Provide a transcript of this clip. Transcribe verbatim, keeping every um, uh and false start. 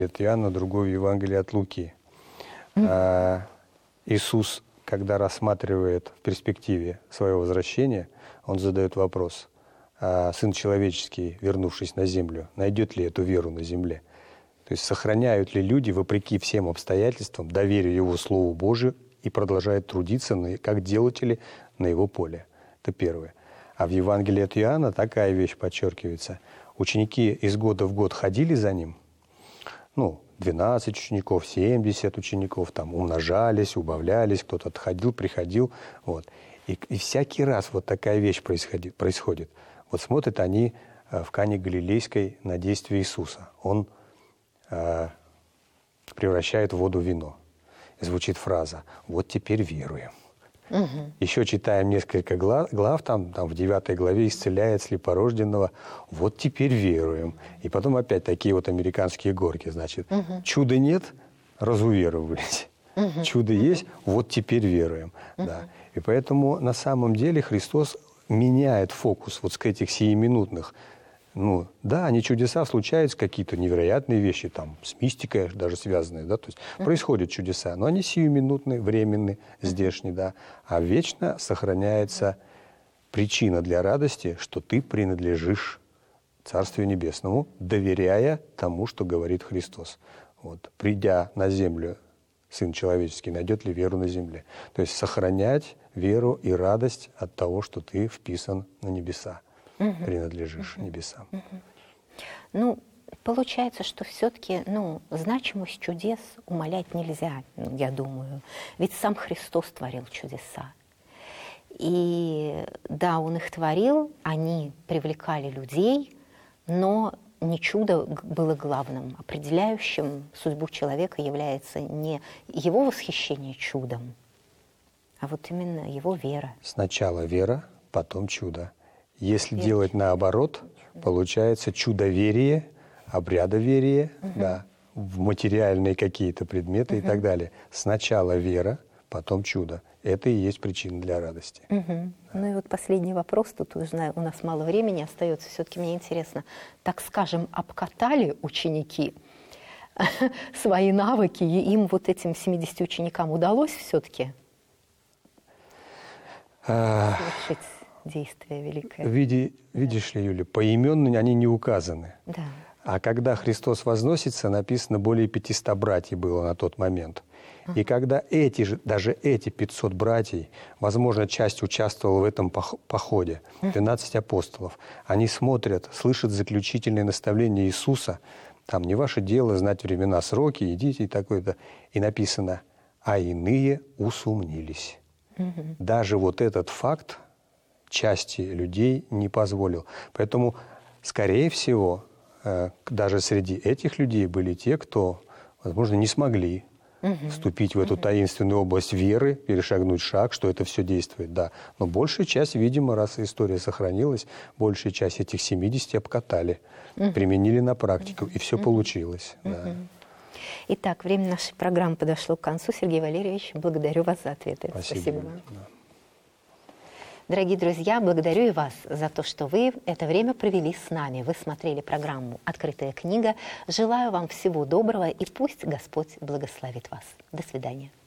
от Иоанна, другой в Евангелии от Луки. Mm-hmm. Иисус, когда рассматривает в перспективе свое возвращение, Он задает вопрос: Сын человеческий, вернувшись на землю, найдет ли эту веру на земле? То есть сохраняют ли люди, вопреки всем обстоятельствам, доверие Его Слову Божию и продолжают трудиться на, как делатели на Его поле? Это первое. А в Евангелии от Иоанна такая вещь подчеркивается. Ученики из года в год ходили за Ним, ну, двенадцать учеников, семьдесят учеников, там умножались, убавлялись, кто-то отходил, приходил. Вот. И, и всякий раз вот такая вещь происходит. происходит. Вот смотрят они в Кане Галилейской на действие Иисуса. Он э, превращает воду в вино. И звучит фраза: «Вот теперь веруем». Угу. Еще читаем несколько глав, глав там, там в девятой главе исцеляет слепорожденного. «Вот теперь веруем». И потом опять такие вот американские горки. Значит, угу. чуда нет, разуверовались. Угу. Чудо угу. есть, вот теперь веруем. Угу. Да. И поэтому на самом деле Христос меняет фокус вот с этих сиюминутных. Ну, да, они чудеса, случаются какие-то невероятные вещи, там, с мистикой даже связанные, да, то есть uh-huh. происходят чудеса, но они сиюминутные, временные, здешние, да, а вечно сохраняется причина для радости, что ты принадлежишь Царствию Небесному, доверяя тому, что говорит Христос. Вот, придя на землю, Сын Человеческий найдет ли веру на земле? То есть сохранять веру и радость от того, что ты вписан на небеса. Угу. Принадлежишь угу. небесам. Угу. Ну, получается, что все-таки ну, значимость чудес умалять нельзя, я думаю. Ведь сам Христос творил чудеса. И да, Он их творил, они привлекали людей, но не чудо было главным. Определяющим судьбу человека является не его восхищение чудом, а вот именно его вера. Сначала вера, потом чудо. Если Верь. делать наоборот, получается чудоверие, обрядоверие, угу. да, в материальные какие-то предметы угу. и так далее. Сначала вера, потом чудо. Это и есть причина для радости. Угу. Да. Ну и вот последний вопрос, тут уже у нас мало времени остается. Все-таки мне интересно, так скажем, обкатали ученики свои навыки, и им вот этим семидесяти ученикам удалось все-таки совершить действие великое? Види, видишь ли, Юля, поименно они не указаны. Да. А когда Христос возносится, написано, более пятисот братьев было на тот момент. А. И когда эти же, даже эти пятьсот братьев, возможно, часть участвовала в этом походе, двенадцать апостолов, они смотрят, слышат заключительные наставления Иисуса, там не ваше дело знать времена, сроки, идите и такое-то. И написано, а иные усомнились. Угу. Даже вот этот факт части людей не позволил. Поэтому, скорее всего, даже среди этих людей были те, кто, возможно, не смогли угу. вступить в эту угу. таинственную область веры, перешагнуть шаг, что это все действует, да. Но большая часть, видимо, раз история сохранилась, большая часть этих семидесяти обкатали, угу. применили на практику, угу. и все угу. получилось. Угу. Да. Итак, время нашей программы подошло к концу. Сергей Валерьевич, благодарю вас за ответы. Спасибо, Спасибо вам. Да. Дорогие друзья, благодарю и вас за то, что вы это время провели с нами. Вы смотрели программу «Открытая книга». Желаю вам всего доброго, и пусть Господь благословит вас. До свидания.